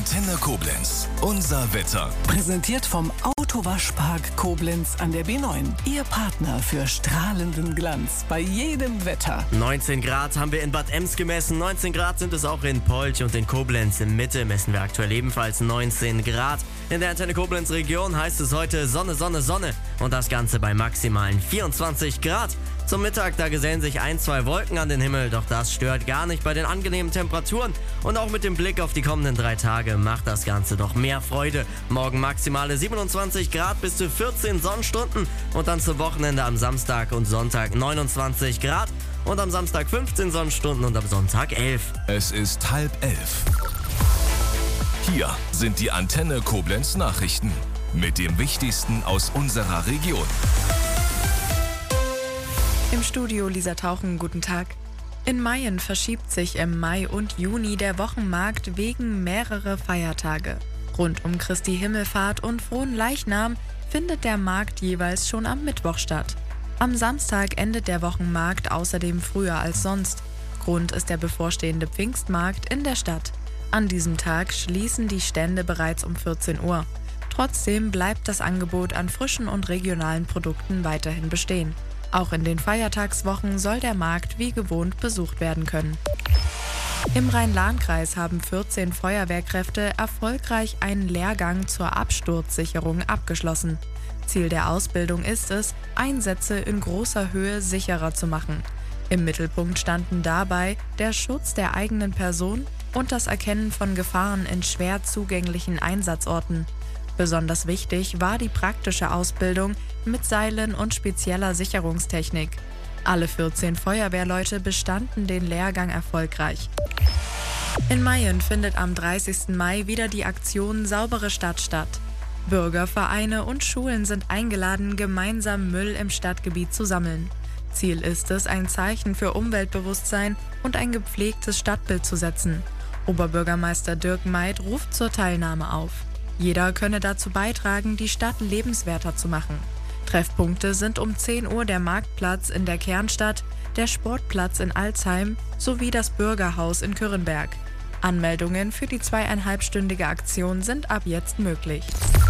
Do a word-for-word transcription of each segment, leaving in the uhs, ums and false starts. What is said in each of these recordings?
Antenne Koblenz. Unser Wetter. Präsentiert vom Autowaschpark Koblenz an der B neun. Ihr Partner für strahlenden Glanz bei jedem Wetter. neunzehn Grad haben wir in Bad Ems gemessen. neunzehn Grad sind es auch in Polch und in Koblenz in Mitte messen wir aktuell ebenfalls neunzehn Grad. In der Antenne Koblenz Region heißt es heute Sonne, Sonne, Sonne und das Ganze bei maximalen vierundzwanzig Grad. Zum Mittag, da gesellen sich ein, zwei Wolken an den Himmel, doch das stört gar nicht bei den angenehmen Temperaturen. Und auch mit dem Blick auf die kommenden drei Tage macht das Ganze doch mehr Freude. Morgen maximale siebenundzwanzig Grad bis zu vierzehn Sonnenstunden und dann zum Wochenende am Samstag und Sonntag neunundzwanzig Grad und am Samstag fünfzehn Sonnenstunden und am Sonntag elf. Es ist halb elf. Hier sind die Antenne Koblenz Nachrichten mit dem Wichtigsten aus unserer Region. Im Studio Lisa Tauchen, guten Tag. In Mayen verschiebt sich im Mai und Juni der Wochenmarkt wegen mehrerer Feiertage. Rund um Christi Himmelfahrt und Frohen Leichnam findet der Markt jeweils schon am Mittwoch statt. Am Samstag endet der Wochenmarkt außerdem früher als sonst. Grund ist der bevorstehende Pfingstmarkt in der Stadt. An diesem Tag schließen die Stände bereits um vierzehn Uhr. Trotzdem bleibt das Angebot an frischen und regionalen Produkten weiterhin bestehen. Auch in den Feiertagswochen soll der Markt wie gewohnt besucht werden können. Im Rhein-Lahn-Kreis haben vierzehn Feuerwehrkräfte erfolgreich einen Lehrgang zur Absturzsicherung abgeschlossen. Ziel der Ausbildung ist es, Einsätze in großer Höhe sicherer zu machen. Im Mittelpunkt standen dabei der Schutz der eigenen Person und das Erkennen von Gefahren in schwer zugänglichen Einsatzorten. Besonders wichtig war die praktische Ausbildung mit Seilen und spezieller Sicherungstechnik. Alle vierzehn Feuerwehrleute bestanden den Lehrgang erfolgreich. In Mayen findet am dreißigsten Mai wieder die Aktion Saubere Stadt statt. Bürger, Vereine und Schulen sind eingeladen, gemeinsam Müll im Stadtgebiet zu sammeln. Ziel ist es, ein Zeichen für Umweltbewusstsein und ein gepflegtes Stadtbild zu setzen. Oberbürgermeister Dirk Meid ruft zur Teilnahme auf. Jeder könne dazu beitragen, die Stadt lebenswerter zu machen. Treffpunkte sind um zehn Uhr der Marktplatz in der Kernstadt, der Sportplatz in Alzheim sowie das Bürgerhaus in Kürrenberg. Anmeldungen für die zweieinhalbstündige Aktion sind ab jetzt möglich.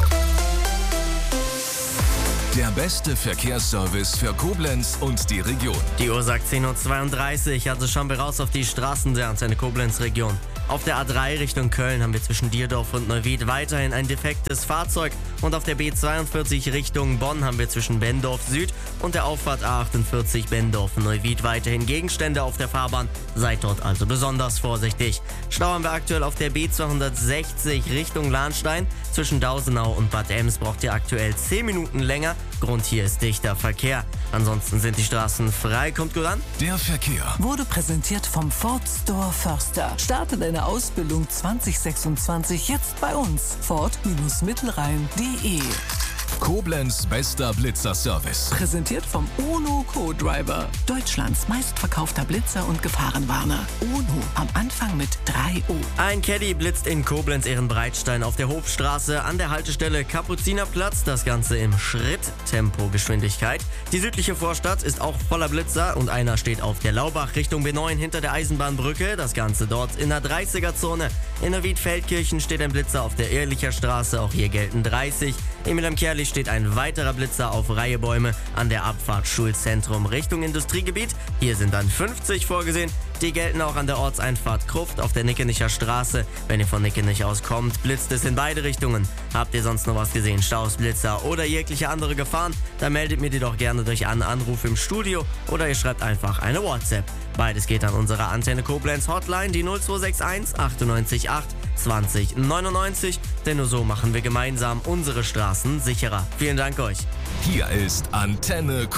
Der beste Verkehrsservice für Koblenz und die Region. Die Uhr sagt zehn Uhr zweiunddreißig, also schauen wir raus auf die Straßen der Antenne Koblenz Region. Auf der A drei Richtung Köln haben wir zwischen Dierdorf und Neuwied weiterhin ein defektes Fahrzeug und auf der B zweiundvierzig Richtung Bonn haben wir zwischen Benndorf Süd und der Auffahrt A achtundvierzig Benndorf-Neuwied weiterhin Gegenstände auf der Fahrbahn. Seid dort also besonders vorsichtig. Stau haben wir aktuell auf der B zweihundertsechzig Richtung Lahnstein. Zwischen Dausenau und Bad Ems braucht ihr aktuell zehn Minuten länger. Grund hier ist dichter Verkehr. Ansonsten sind die Straßen frei. Kommt gut an. Der Verkehr Wurde präsentiert vom Ford Store Förster. Starte deine Ausbildung zwanzig sechsundzwanzig jetzt bei uns. Ford Mittelrhein punkt de. Koblenz bester Blitzer-Service. Präsentiert vom UNO Co-Driver. Deutschlands meistverkaufter Blitzer und Gefahrenwarner. UNO am Anfang mit drei O. Ein Caddy blitzt in Koblenz-Ehrenbreitstein auf der Hofstraße an der Haltestelle Kapuzinerplatz. Das Ganze im Schritt-Tempo-Geschwindigkeit. Die südliche Vorstadt ist auch voller Blitzer und einer steht auf der Laubach Richtung B neun hinter der Eisenbahnbrücke. Das Ganze dort in der dreißiger-Zone. In der Wiedfeldkirchen steht ein Blitzer auf der Ehrlicher Straße. Auch hier gelten dreißig. In Wilhelmkerlich steht ein weiterer Blitzer auf Reihe Bäume an der Abfahrt Schulzentrum Richtung Industriegebiet. Hier sind dann fünfzig vorgesehen. Die gelten auch an der Ortseinfahrt Kruft auf der Nickenicher Straße. Wenn ihr von Nickenich aus kommt, blitzt es in beide Richtungen. Habt ihr sonst noch was gesehen, Staus, Blitzer oder jegliche andere Gefahren, dann meldet mir die doch gerne durch einen Anruf im Studio oder ihr schreibt einfach eine WhatsApp. Beides geht an unsere Antenne Koblenz Hotline, die null zwei sechs eins achtundneunzig acht zwanzig neunundneunzig, denn nur so machen wir gemeinsam unsere Straßen sicherer. Vielen Dank euch. Hier ist Antenne Koblenz.